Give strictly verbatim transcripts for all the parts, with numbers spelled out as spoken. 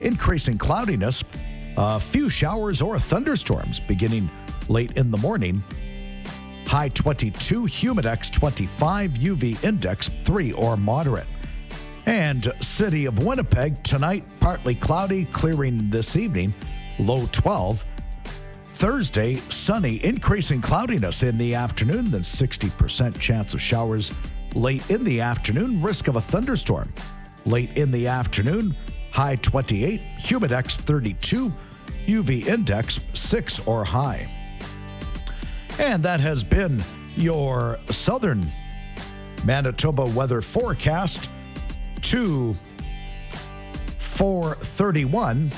increasing cloudiness, a few showers or thunderstorms beginning late in the morning. High twenty-two, humidex twenty-five, U V index three or moderate. And City of Winnipeg, tonight, partly cloudy, clearing this evening, low twelve. Thursday, sunny, increasing cloudiness in the afternoon, then sixty percent chance of showers late in the afternoon, risk of a thunderstorm. Late in the afternoon, high twenty-eight, humidex thirty-two, U V index six or high. And that has been your southern Manitoba weather forecast to four thirty-one.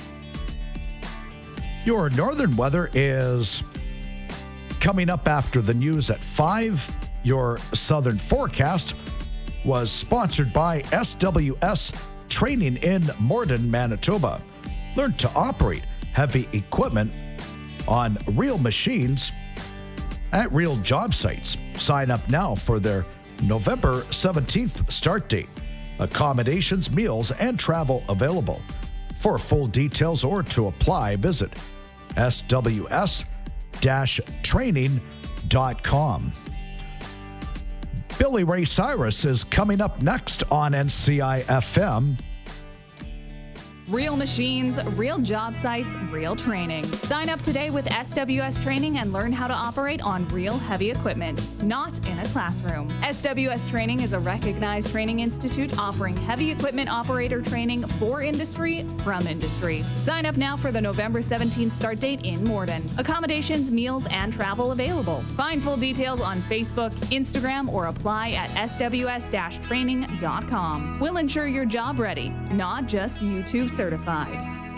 Your northern weather is coming up after the news at five. Your southern forecast was sponsored by S W S Training in Morden, Manitoba. Learn to operate heavy equipment on real machines at real job sites. Sign up now for their November seventeenth start date. Accommodations, meals, and travel available. For full details or to apply, visit S W S training dot com. Billy Ray Cyrus is coming up next on N C I F M. Real machines, real job sites, real training. Sign up today with S W S Training and learn how to operate on real heavy equipment, not in a classroom. S W S Training is a recognized training institute offering heavy equipment operator training for industry, from industry. Sign up now for the November seventeenth start date in Morden. Accommodations, meals, and travel available. Find full details on Facebook, Instagram, or apply at S W S training dot com. We'll ensure you're job ready, not just YouTube certified.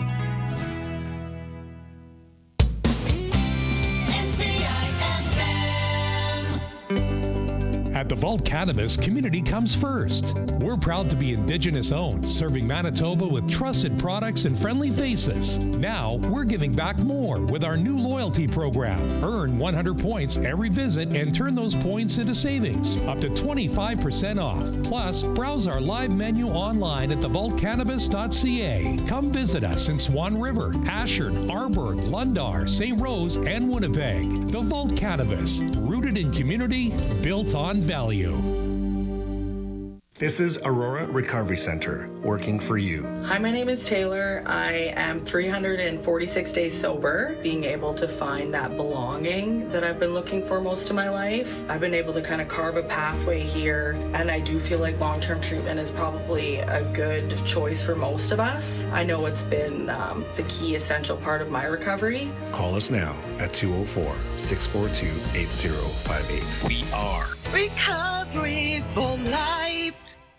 At the Vault Cannabis, community comes first. We're proud to be Indigenous owned, serving Manitoba with trusted products and friendly faces. Now, we're giving back more with our new loyalty program. Earn one hundred points every visit and turn those points into savings, up to twenty-five percent off. Plus, browse our live menu online at the vault cannabis dot c a. Come visit us in Swan River, Ashford, Arborg, Lundar, Saint Rose, and Winnipeg. The Vault Cannabis, rooted in community, built on value. This is Aurora Recovery Center, working for you. Hi, my name is Taylor. I am three hundred forty-six days sober, being able to find that belonging that I've been looking for most of my life. I've been able to kind of carve a pathway here, and I do feel like long-term treatment is probably a good choice for most of us. I know it's been um, the key essential part of my recovery. Call us now at two oh four, six four two, eight oh five eight. We are Recovery for Life.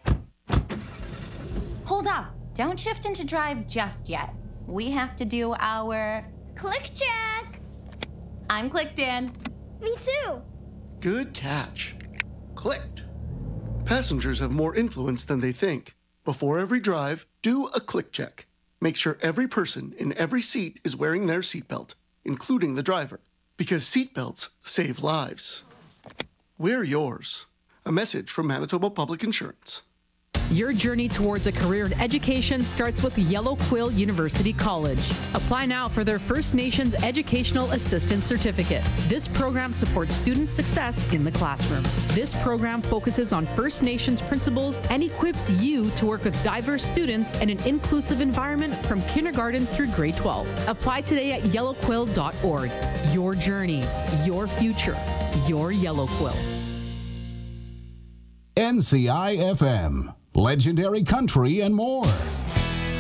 Hold up. Don't shift into drive just yet. We have to do our... Click check. I'm clicked in. Me too. Good catch. Clicked. Passengers have more influence than they think. Before every drive, do a click check. Make sure every person in every seat is wearing their seatbelt, including the driver, because seatbelts save lives. Wear yours. A message from Manitoba Public Insurance. Your journey towards a career in education starts with Yellow Quill University College. Apply now for their First Nations Educational Assistant Certificate. This program supports student success in the classroom. This program focuses on First Nations principles and equips you to work with diverse students in an inclusive environment from kindergarten through grade twelve. Apply today at yellow quill dot org. Your journey, your future, your Yellow Quill. N C I F M, legendary country and more.